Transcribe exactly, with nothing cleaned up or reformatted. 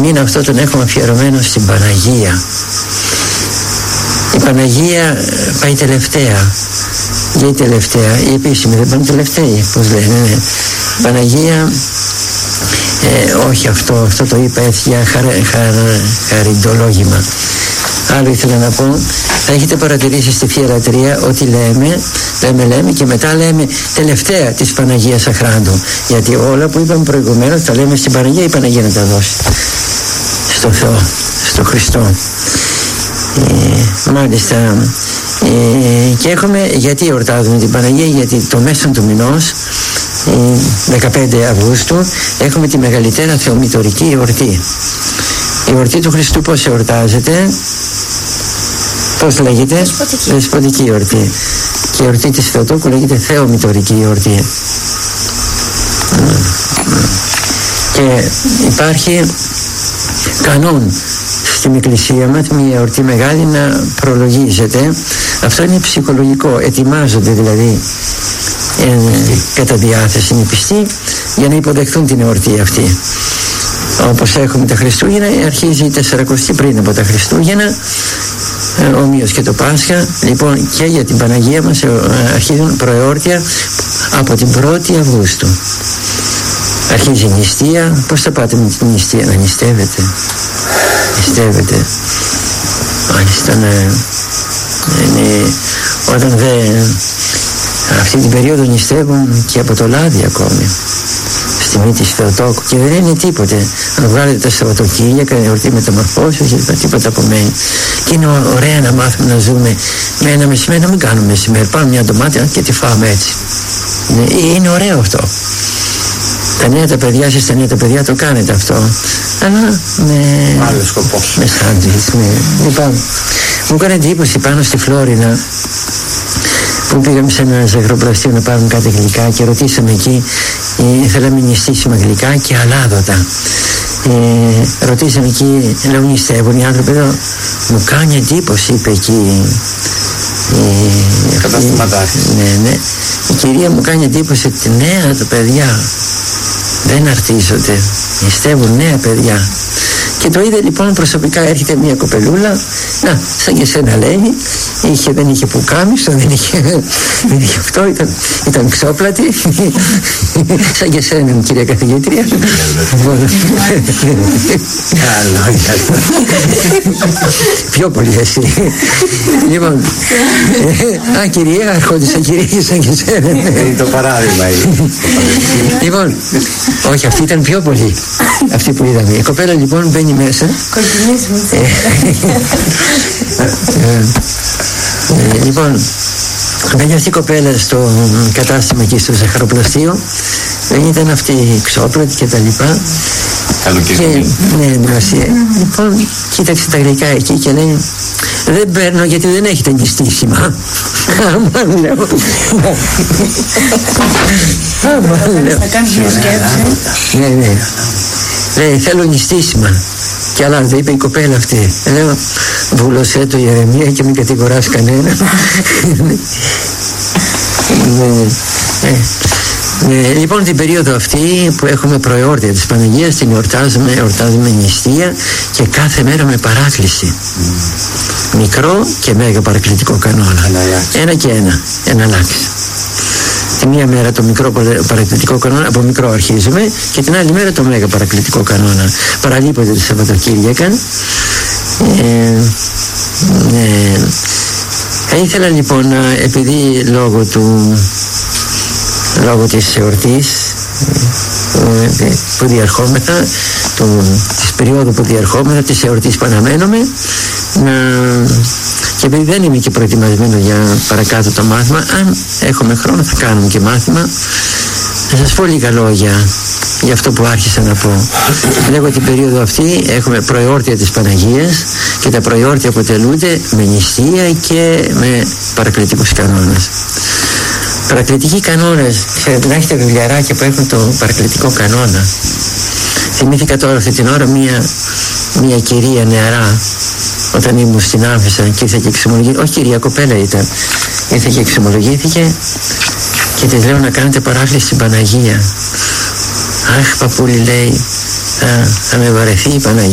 μήνα αυτό τον έχουμε αφιερωμένο στην Παναγία. Η Παναγία πάει τελευταία. Για η τελευταία, η επίσημη δεν πάνε τελευταίοι, πώς λένε, ναι. Παναγία, ε, όχι αυτό, αυτό το είπα έτσι για χαρ, χαρ, χαριντολόγημα. Άλλο ήθελα να πω, θα έχετε παρατηρήσει στη Φιερατρία ότι λέμε, λέμε, λέμε και μετά λέμε τελευταία της Παναγίας Αχράντου. Γιατί όλα που είπαμε προηγουμένως τα λέμε στην Παναγία, η Παναγία να τα δώσει στο Θεό, στο Χριστό. Ε, μάλιστα, ε, και έχουμε, γιατί εορτάζουμε την Παναγία, γιατί το μέσον του μηνός, ε, δεκαπέντε Αυγούστου, έχουμε τη μεγαλύτερα θεομητορική εορτή. Η εορτή του Χριστού πώς εορτάζεται? Πώς λέγεται? Δεσποτική. Δεσποτική εορτή. Και η εορτή της Θεοτόκου λέγεται θεομητορική εορτή. Και υπάρχει κανόν στην εκκλησία μας μια εορτή μεγάλη να προλογίζεται. Αυτό είναι ψυχολογικό, ετοιμάζονται δηλαδή ε, κατά διάθεση οι πιστοί για να υποδεχθούν την εορτή αυτή. Όπως έχουμε τα Χριστούγεννα, αρχίζει η Τεσσαρακοστή πριν από τα Χριστούγεννα, ε, ομοίως και το Πάσχα. Λοιπόν, και για την Παναγία μας ε, αρχίζουν προεόρτια από την πρώτη Αυγούστου. Αρχίζει η νηστεία. Πώς θα πάτε με την νηστεία? Να νηστεύετε. Νηστεύετε. Μάλιστα, ναι. Είναι, όταν δεν, αυτή την περίοδο νηστεύουν και από το λάδι ακόμη στη μύτη της Θεοτόκου, και δεν είναι τίποτε. Αν βγάλετε τα Σαββατοκύριακα, εορτή μεταμορφώσεως και τίποτα απομένει. Και είναι ωραία να μάθουμε να ζούμε με ένα μεσημέρι, να μην κάνουμε μεσημέρι. Πάμε μια ντομάτα και τη φάμε έτσι. Είναι, είναι ωραίο αυτό. Τα νέα τα παιδιά, εσείς τα νέα τα παιδιά το κάνετε αυτό. Αλλά με... άλλο σκοπό. Με σάντζιτς, με... Λοιπόν, μου έκανε εντύπωση πάνω στη Φλόρινα που πήγαμε σε ένα ζαχαροπλαστείο να πάρουμε κάτι γλυκά και ρωτήσαμε εκεί, ε, θέλαμε να νηστήσουμε γλυκά και αλάδοτα. Ε, ρωτήσαμε εκεί, λέω, νηστεύουν οι άνθρωποι εδώ? Μου κάνει εντύπωση, είπε εκεί. Ε, Καταστηματάρχης. Ναι, ναι. Η κυρία μου κάνει εντύπωση ότι νέα τα παιδιά δεν αρτίζονται, νηστεύουν νέα παιδιά. Και το είδε λοιπόν προσωπικά. Έρχεται μια κοπελούλα, να, σαν και σένα λέει, είχε, δεν είχε πουκάμισο, δεν είχε, δεν είχε αυτό, ήταν, ήταν ξόπλατη, σαν και σένα κυρία καθηγήτρια. Πιο πολύ εσύ. Λοιπόν, α, κυρία, αρχόντισα κυρία σαν και σένα. Είναι το παράδειγμα. Λοιπόν, όχι, αυτή ήταν πιο πολύ, αυτή που είδαμε. Η κοπέλα λοιπόν μπαίνει μέσα. Λοιπόν, μπαίνει αυτή η κοπέλα στο κατάστημα εκεί στο ζαχαροπλαστείο. Δεν ήταν αυτή η ξόπλατη και τα λοιπά. Και, ναι, δημασία. Λοιπόν, κοίταξε τα γλυκά εκεί και λέει, δεν παίρνω γιατί δεν έχετε νηστήσιμα. Άμα λέω. Άμα λέω. Θα κάνεις μια σκέψη. Ναι, ναι. Λέει, θέλω νηστήσιμα. Και άλλα δεν είπε η κοπέλα αυτή. Λέω, βούλωσέ το ηρεμία και μην κατηγοράς κανένα. Ε, λοιπόν, την περίοδο αυτή που έχουμε προεόρτια της Παναγίας την εορτάζουμε, εορτάζουμε νηστεία και κάθε μέρα με παράκληση. Mm. Μικρό και μέγα παρακλητικό κανόνα. Ένα και ένα, ένα αλλάξει. Τη μία μέρα το μικρό παρακλητικό κανόνα, από μικρό αρχίζουμε, και την άλλη μέρα το μέγα παρακλητικό κανόνα. Παραλείπονται τη Σαββατοκύριακα. Ε, ε, θα ήθελα λοιπόν, επειδή λόγω του λόγω της εορτής που διαρχόμεθα, του, της περίοδου που διαρχόμεθα, της εορτής που αναμένουμε, να, και επειδή δεν είμαι και προετοιμασμένο για παρακάτω το μάθημα, αν έχουμε χρόνο θα κάνουμε και μάθημα. Θα σας πω λίγα λόγια για αυτό που άρχισα να πω. Λέγω την περίοδο αυτή έχουμε προεόρτια της Παναγίας και τα προεόρτια αποτελούνται με νηστεία και με παρακλητικούς κανόνες. Παρακλητικοί κανόνες, ξέρετε να έχετε βιβλιαράκια που έχουν το παρακλητικό κανόνα. Θυμήθηκα τώρα αυτή την ώρα μία, μία κυρία νεαρά, όταν ήμουν στην Άμφισσα και ήρθε και εξομολογήθηκε. Όχι κυρία, κοπέλα ήταν. Ήρθε και εξομολογήθηκε και της λέω να κάνετε παράκληση στην Παναγία. Αχ, παππούλη, λέει, θα, θα με βαρεθεί η Παναγία.